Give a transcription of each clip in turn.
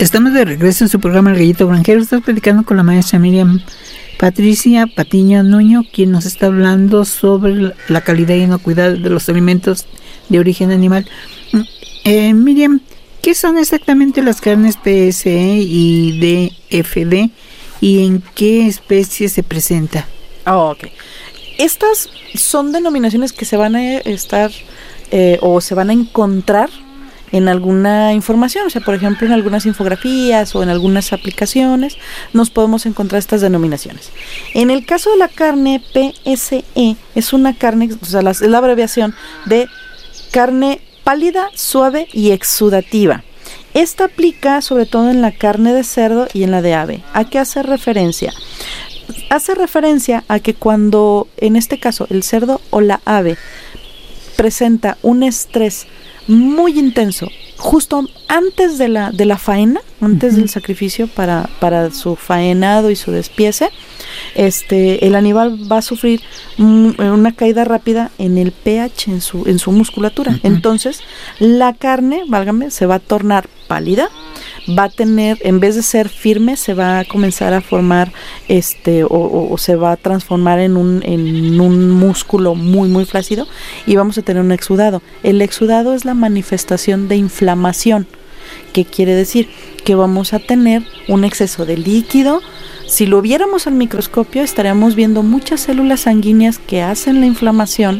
Estamos de regreso en su programa El Gallito Granjero. Estamos platicando con la maestra Miriam Patricia Patiño Nuño, quien nos está hablando sobre la calidad y inocuidad de los alimentos de origen animal. Miriam, ¿qué son exactamente las carnes PSE y DFD y en qué especie se presenta? Ok. Estas son denominaciones que se van a estar o se van a encontrar en alguna información, o sea, por ejemplo, en algunas infografías o en algunas aplicaciones nos podemos encontrar estas denominaciones. En el caso de la carne PSE, es una carne, o sea, es la abreviación de carne pálida, suave y exudativa. Esta aplica sobre todo en la carne de cerdo y en la de ave. ¿A qué hace referencia? Hace referencia a que cuando, en este caso, el cerdo o la ave presenta un estrés muy intenso justo antes de la faena, antes del sacrificio para su faenado y su despiece, el animal va a sufrir una caída rápida en el pH en su musculatura. Entonces la carne, válgame, se va a tornar pálida, va a tener, en vez de ser firme, se va a comenzar a formar o se va a transformar en un músculo muy muy flácido y vamos a tener un exudado. El exudado es la manifestación de inflamación, que quiere decir que vamos a tener un exceso de líquido. Si lo viéramos al microscopio estaríamos viendo muchas células sanguíneas que hacen la inflamación.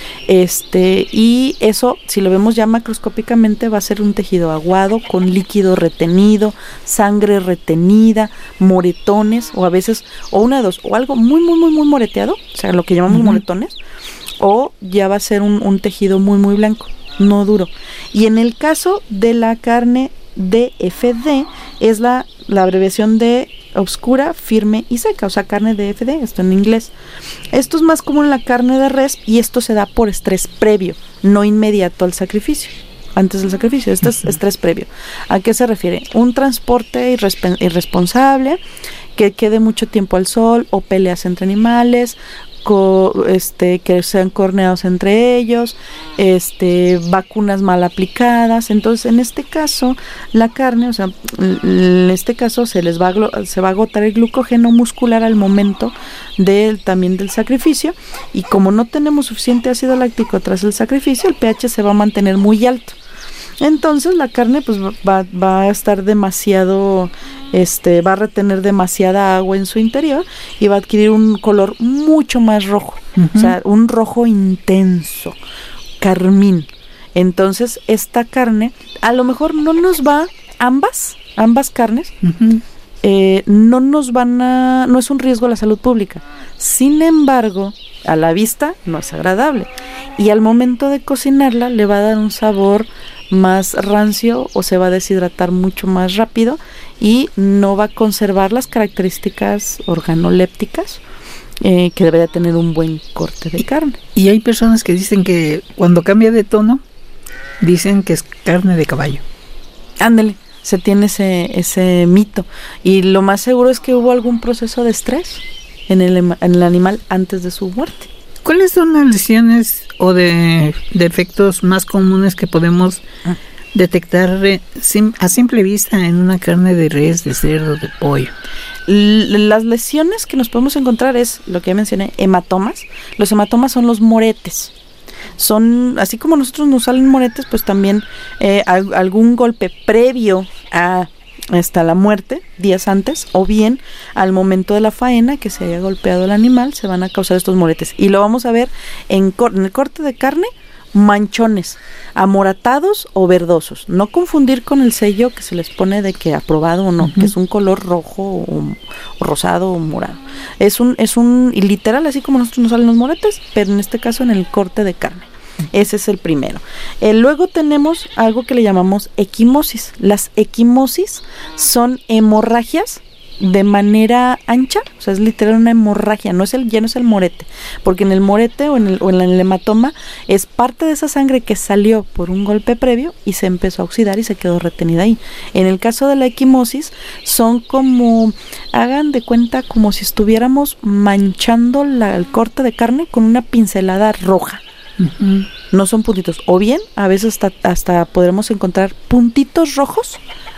Y eso, si lo vemos ya macroscópicamente, va a ser un tejido aguado con líquido retenido, sangre retenida, moretones, o a veces, o una de dos, o algo muy, muy, muy, muy moreteado, o sea, lo que llamamos moretones, o ya va a ser un tejido muy, muy blanco, no duro. Y en el caso de la carne DFD, es la abreviación de oscura, firme y seca, o sea, carne DFD, esto en inglés. Esto es más común en la carne de res y esto se da por estrés previo, no inmediato al sacrificio, antes del sacrificio. Esto es estrés previo. ¿A qué se refiere? Un transporte irresponsable, que quede mucho tiempo al sol, o peleas entre animales, que sean corneados entre ellos, vacunas mal aplicadas. Entonces, en este caso, la carne, o sea, en este caso se va a agotar el glucógeno muscular al momento también del sacrificio, y como no tenemos suficiente ácido láctico tras el sacrificio, el pH se va a mantener muy alto. Entonces la carne pues va a estar demasiado, va a retener demasiada agua en su interior y va a adquirir un color mucho más rojo, o sea, un rojo intenso, carmín. Entonces esta carne, a lo mejor no nos va, ambas carnes, no es un riesgo a la salud pública. Sin embargo, a la vista no es agradable y al momento de cocinarla le va a dar un sabor más rancio o se va a deshidratar mucho más rápido y no va a conservar las características organolépticas que debería tener un buen corte de carne. Y hay personas que dicen que cuando cambia de tono, dicen que es carne de caballo. Ándale, se tiene ese mito. Y lo más seguro es que hubo algún proceso de estrés en el animal antes de su muerte. ¿Cuáles son las lesiones o defectos más comunes que podemos detectar a simple vista en una carne de res, de cerdo, de pollo? Las lesiones que nos podemos encontrar es lo que ya mencioné, hematomas. Los hematomas son los moretes. Son, así como nosotros nos salen moretes, pues también algún golpe previo hasta la muerte, días antes, o bien al momento de la faena que se haya golpeado el animal, se van a causar estos moretes. Y lo vamos a ver en el corte de carne, manchones, amoratados o verdosos. No confundir con el sello que se les pone de que aprobado o no, que es un color rojo o rosado o morado. Es un literal, así como nosotros nos salen los moretes, pero en este caso en el corte de carne. Ese es el primero. Luego tenemos algo que le llamamos equimosis. Las equimosis son hemorragias de manera ancha, o sea, es literal una hemorragia, ya no es el morete, porque en el morete o en el hematoma es parte de esa sangre que salió por un golpe previo y se empezó a oxidar y se quedó retenida ahí. En el caso de la equimosis son como, hagan de cuenta como si estuviéramos manchando el corte de carne con una pincelada roja. No son puntitos, o bien a veces hasta podremos encontrar puntitos rojos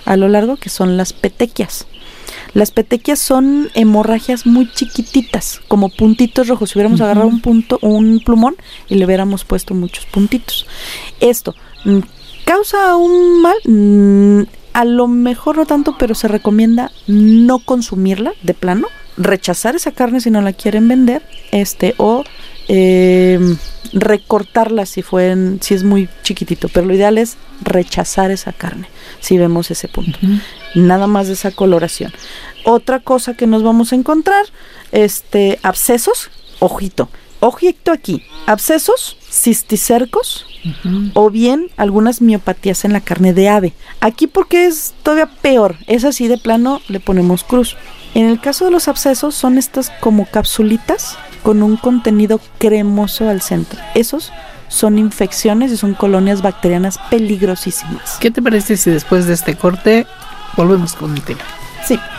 a lo largo, que son las petequias. Las petequias son hemorragias muy chiquititas, como puntitos rojos. Si hubiéramos agarrado un plumón y le hubiéramos puesto muchos puntitos. Esto causa un mal, a lo mejor no tanto, pero se recomienda no consumirla de plano, rechazar esa carne si no la quieren vender, o recortarla si es muy chiquitito, pero lo ideal es rechazar esa carne si vemos ese punto. Nada más de esa coloración. Otra cosa que nos vamos a encontrar, abscesos, ojito aquí, abscesos, cisticercos, o bien algunas miopatías en la carne de ave. Aquí porque es todavía peor, es así de plano, le ponemos cruz. En el caso de los abscesos son estas como capsulitas con un contenido cremoso al centro. Esos son infecciones y son colonias bacterianas peligrosísimas. ¿Qué te parece si después de este corte volvemos con el tema? Sí.